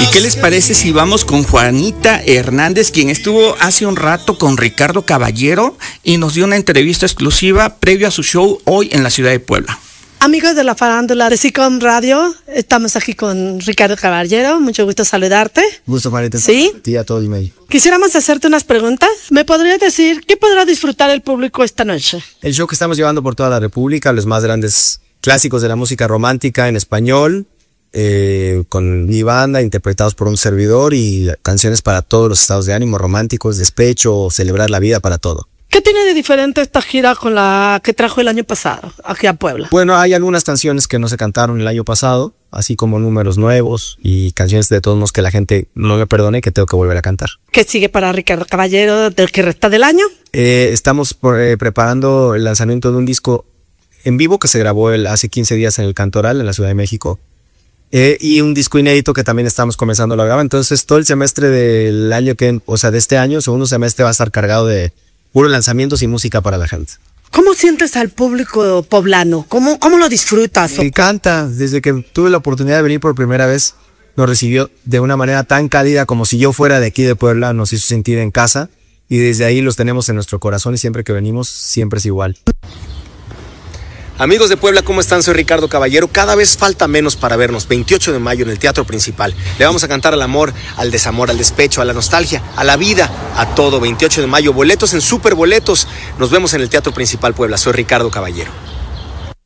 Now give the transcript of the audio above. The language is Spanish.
¿Qué les parece si vamos con Juanita Hernández, quien estuvo hace un rato con Ricardo Caballero y nos dio una entrevista exclusiva previo a su show hoy en la ciudad de Puebla? Amigos de la farándula de SICOM Radio, estamos aquí con Ricardo Caballero. Mucho gusto saludarte. Gusto, Marita. Sí. A ti, a todo el medio. Quisiéramos hacerte unas preguntas. ¿Me podrías decir qué podrá disfrutar el público esta noche? El show que estamos llevando por toda la República, los más grandes clásicos de la música romántica en español, con mi banda, interpretados por un servidor, y canciones para todos los estados de ánimo, románticos, despecho, celebrar la vida, para todo. ¿Qué tiene de diferente esta gira con la que trajo el año pasado aquí a Puebla? Bueno, hay algunas canciones que no se cantaron el año pasado, así como números nuevos y canciones de todos modos que la gente no me perdone que tengo que volver a cantar. ¿Qué sigue para Ricardo Caballero del que resta del año? Estamos preparando el lanzamiento de un disco en vivo que se grabó hace 15 días en el Cantoral, en la Ciudad de México. Y un disco inédito que también estamos comenzando a grabar. Entonces todo el semestre del año de este año, segundo semestre, va a estar cargado de puros lanzamientos y música para la gente. ¿Cómo sientes al público poblano? ¿Cómo lo disfrutas? Me encanta. Desde que tuve la oportunidad de venir por primera vez, nos recibió de una manera tan cálida, como si yo fuera de aquí de Puebla. Nos hizo sentir en casa y desde ahí los tenemos en nuestro corazón, y siempre que venimos siempre es igual. Amigos de Puebla, ¿cómo están? Soy Ricardo Caballero. Cada vez falta menos para vernos. 28 de mayo en el Teatro Principal. Le vamos a cantar al amor, al desamor, al despecho, a la nostalgia, a la vida, a todo. 28 de mayo, boletos en Superboletos. Nos vemos en el Teatro Principal Puebla. Soy Ricardo Caballero.